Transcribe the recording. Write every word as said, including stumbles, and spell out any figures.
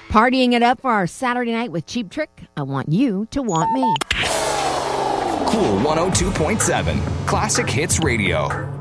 Partying it up for our Saturday night with Cheap Trick. I want you to want me. Cool one oh two point seven, Classic Hits Radio.